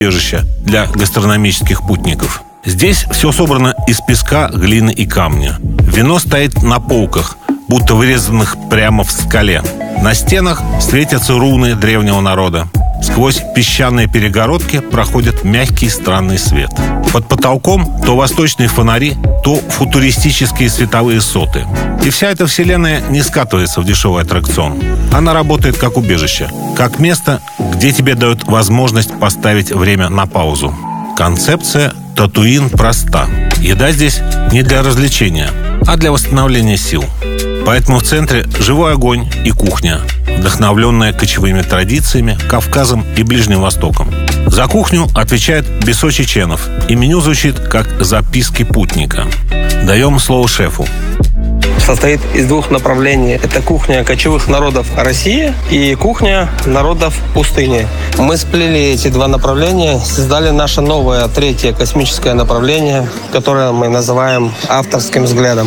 убежище для гастрономических путников. Здесь все собрано из песка, глины и камня. Вино стоит на полках, будто вырезанных прямо в скале. На стенах светятся руны древнего народа. Сквозь песчаные перегородки проходит мягкий странный свет. Под потолком то восточные фонари, то футуристические световые соты. И вся эта вселенная не скатывается в дешевый аттракцион. Она работает как убежище, как место, где тебе дают возможность поставить время на паузу. Концепция Татуин проста. Еда здесь не для развлечения, а для восстановления сил. Поэтому в центре живой огонь и кухня, вдохновленная кочевыми традициями, Кавказом и Ближним Востоком. За кухню отвечает Бесо Чеченов, и меню звучит как записки путника. Даем слово шефу. Состоит из двух направлений. Это кухня кочевых народов России и кухня народов пустыни. Мы сплели эти два направления, создали наше новое третье космическое направление, которое мы называем авторским взглядом.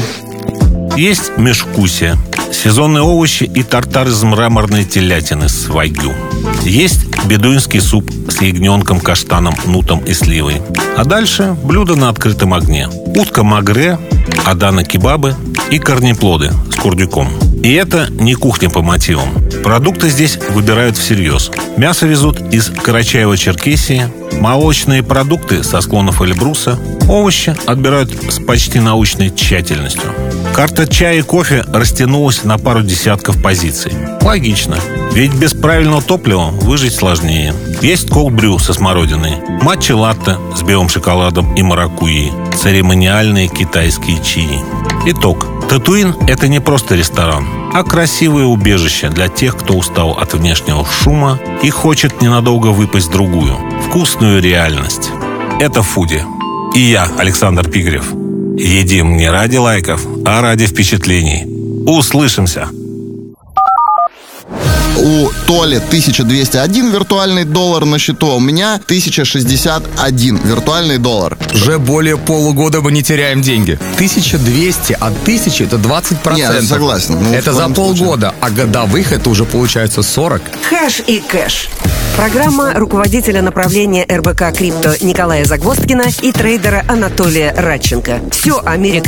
Есть мешкусия, сезонные овощи и тартар из мраморной телятины с вагю. Есть бедуинский суп с ягненком, каштаном, нутом и сливой. А дальше блюда на открытом огне. Утка магре, адана-кебабы и корнеплоды с курдюком. И это не кухня по мотивам. Продукты здесь выбирают всерьез. Мясо везут из Карачаево-Черкесии, молочные продукты со склонов Эльбруса, овощи отбирают с почти научной тщательностью. Карта чая и кофе растянулась на пару десятков позиций. Логично, ведь без правильного топлива выжить сложнее. Есть колд-брю со смородиной, матча-латте с белым шоколадом и маракуйей, церемониальные китайские чаи. Итог. Татуин – это не просто ресторан, а красивое убежище для тех, кто устал от внешнего шума и хочет ненадолго выпасть в другую, вкусную реальность. Это Фуди. И я, Александр Пигарев. Едим не ради лайков, а ради впечатлений. Услышимся! У Толи 1201 виртуальный доллар на счету, а у меня 1061 виртуальный доллар. Уже более полугода мы не теряем деньги. 1200, а 1000 это 20%. Я согласен. Это за полгода, а годовых это уже получается 40. Хэш и кэш. Программа руководителя направления РБК Крипто Николая Загвоздкина и трейдера Анатолия Радченко. Все о мире